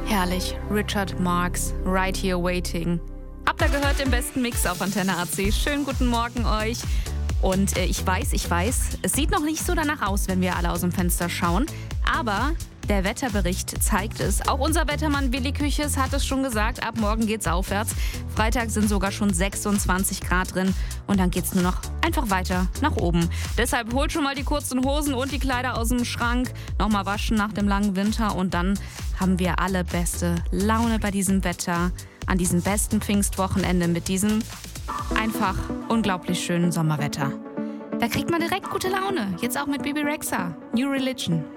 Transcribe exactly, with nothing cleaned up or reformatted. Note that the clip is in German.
Herrlich. Richard Marx, Right Here Waiting. Habt ihr gehört, im besten Mix auf Antenne A C. Schönen guten Morgen euch. Und äh, ich weiß, ich weiß, es sieht noch nicht so danach aus, wenn wir alle aus dem Fenster schauen. Aber der Wetterbericht zeigt es. Auch unser Wettermann Willi Küches hat es schon gesagt, ab morgen geht's aufwärts. Freitag sind sogar schon sechsundzwanzig Grad drin und dann geht's nur noch einfach weiter nach oben. Deshalb holt schon mal die kurzen Hosen und die Kleider aus dem Schrank, nochmal waschen nach dem langen Winter und dann haben wir alle beste Laune bei diesem Wetter an diesem besten Pfingstwochenende mit diesem einfach unglaublich schönen Sommerwetter. Da kriegt man direkt gute Laune. Jetzt auch mit Bebe Rexha. New Religion.